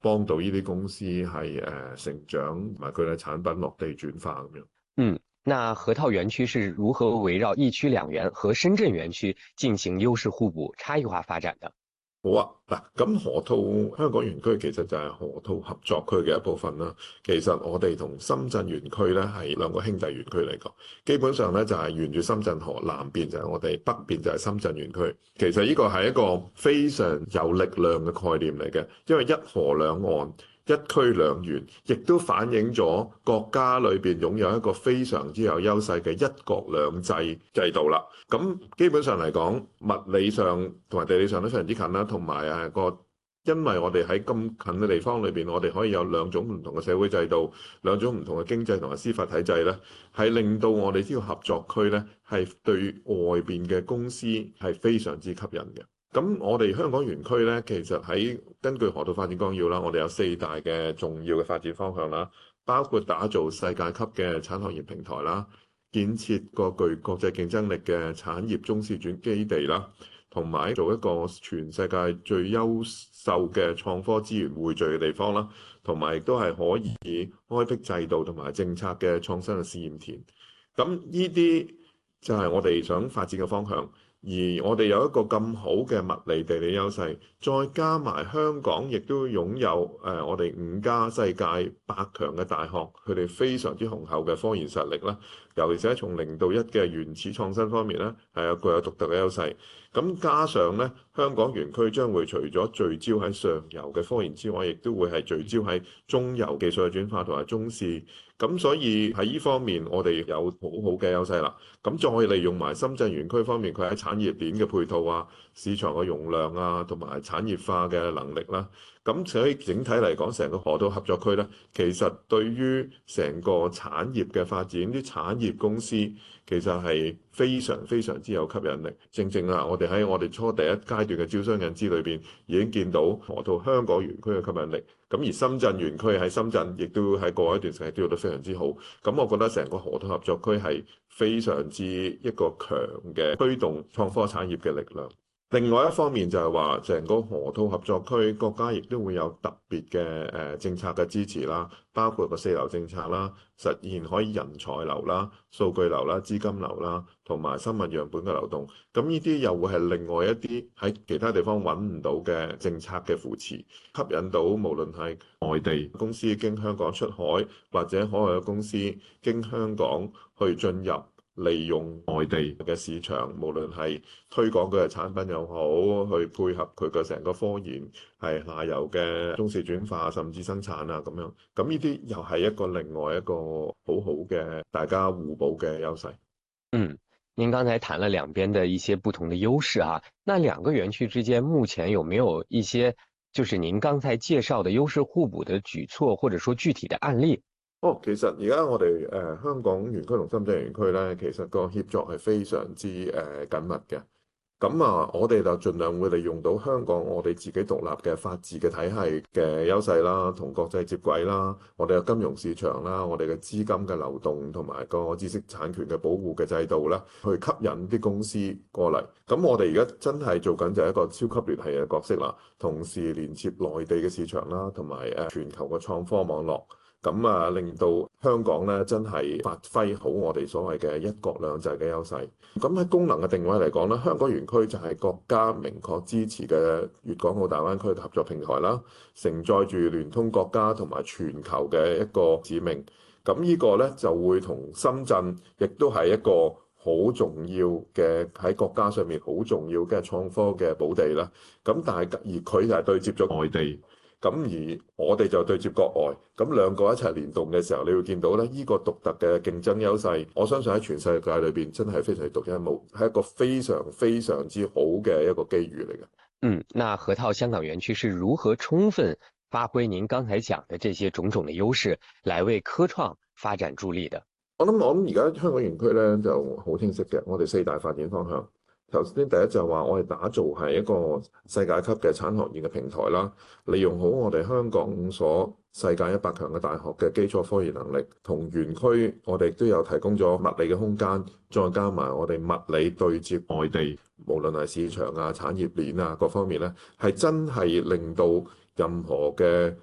幫到呢啲公司係成長同埋佢嘅產品落地轉化咁樣。 那河套園區是如何圍繞一區兩園和深圳園區進行優勢互補、差異化發展的？ 好啊，嗱，咁河套香港園區其實就係河套合作區嘅一部分啦。其實我哋同深圳園區咧係兩個兄弟園區嚟講，基本上咧就係沿住深圳河南邊就係我哋，北邊就係深圳園區。其實呢個係一個非常有力量嘅概念嚟嘅，因為一河兩岸，一區兩園，亦都反映咗國家裏邊擁有一個非常之有優勢嘅一國兩制制度啦。咁基本上嚟講，物理上同埋地理上都非常之近啦，同埋因為我哋喺咁近嘅地方裏邊，我哋可以有兩種唔同嘅社會制度，兩種唔同嘅經濟同埋司法體制咧，係令到我哋呢個合作區咧係對外邊嘅公司係非常之吸引嘅。咁我哋香港園區咧，其實喺根據河套發展綱要啦，我哋有4大嘅重要嘅發展方向啦，包括打造世界級嘅產學研平台啦，建設個具國際競爭力嘅產業中試轉基地啦，同埋做一個全世界最優秀嘅創科資源匯聚嘅地方啦，同埋亦都係可以開闢制度同埋政策嘅創新嘅試驗田。咁呢啲就係我哋想發展嘅方向。而我哋有一個咁好嘅物理地理優勢，再加埋香港亦都擁有我哋5家世界100強嘅大學，佢哋非常之雄厚嘅科研實力啦，尤其是從0到1嘅原始創新方面咧，係有具有獨特嘅優勢。咁加上咧，香港園區將會除咗聚焦喺上游嘅科研之外，亦都會係聚焦喺中游技術嘅轉化同埋中試。咁所以喺呢方面，我哋有好好嘅優勢啦。咁再利用埋深圳園區方面，佢喺產業鏈嘅配套啊、市場嘅容量啊，同埋產業化嘅能力啦。咁所以整體嚟講，成個河套合作區咧，其實對於成個產業嘅發展，啲產業公司其實係非常非常之有吸引力。正正啦，我哋喺我哋初第一階段嘅招商引資裏邊已經見到河套香港園區嘅吸引力。咁而深圳園區喺深圳亦都喺過一段時間都做得非常之好。咁我覺得成個河套合作區係非常之一個強嘅推動創科產業嘅力量。另外一方面就係話，成個河套合作區國家亦都會有特別嘅政策嘅支持啦，包括個4流政策啦，實現可以人才流啦、數據流啦、資金流啦，同埋生物樣本嘅流動。咁呢啲又會係另外一啲喺其他地方揾唔到嘅政策嘅扶持，吸引到無論係外地公司經香港出海，或者海外嘅公司經香港去進入。利用外地嘅市場，無論係推廣佢嘅產品又好，去配合佢嘅成個科研，係下游嘅中試轉化，甚至生產啊咁樣。咁呢啲又係另外一個好好嘅大家互補嘅優勢。 您剛才談了兩邊的一些不同的優勢啊，那兩個園區之間目前有沒有一些就是您剛才介紹的優勢互補的舉措，或者說具體的案例？ 其實而家我哋香港園區同深圳園區咧，其實個協作係非常之緊密嘅。咁我哋就盡量會利用到香港我哋自己獨立嘅法治嘅體系嘅優勢啦，同國際接軌啦，我哋嘅金融市場啦，我哋嘅資金嘅流動同埋個知識產權嘅保護嘅制度啦，去吸引啲公司過嚟。咁我哋而家真係做緊就係一個超級聯繫嘅角色啦，同時連接內地嘅市場啦，同埋全球嘅創科網絡。咁令到香港咧真係發揮好我哋所謂嘅一國兩制嘅優勢。咁喺功能嘅定位嚟講咧，香港園區就係國家明確支持嘅粵港澳大灣區合作平台啦，承載住聯通國家同埋全球嘅一個使命。咁呢個咧就會同深圳亦都係一個好重要嘅喺國家上面好重要嘅創科嘅寶地啦。咁但係而佢就係對接咗外地。咁而我哋就對接國外，咁兩個一齊聯動嘅時候，你會見到咧，呢個獨特嘅競爭優勢，我相信喺全世界裏邊真係非常獨一無二，係一個非常非常之好嘅一個機遇嚟嘅。 那河套香港園區是如何充分發揮您剛才講的這些種種的優勢，來為科創發展助力的？ 我諗而家香港園區咧就好清晰嘅，我哋4大發展方向。頭先第一就話我哋打造係一個世界級嘅產學研嘅平台啦，利用好我哋香港所世界100強嘅大學嘅基礎科研能力，同園區我哋都有提供咗物理嘅空間，再加埋我哋物理對接外地，無論係市場啊、產業鏈啊各方面咧，係真係令到任何嘅